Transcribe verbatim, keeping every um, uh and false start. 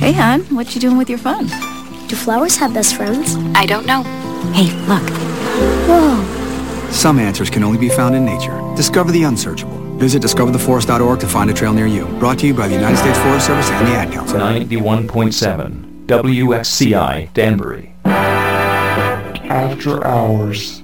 Hey, hon, what you doing with your phone? Do flowers have best friends? I don't know. Hey, look. Whoa. Some answers can only be found in nature. Discover the unsearchable. Visit discover the forest dot org to find a trail near you. Brought to you by the United States Forest Service and the Ad Council. ninety-one point seven W X C I, Danbury. After Hours.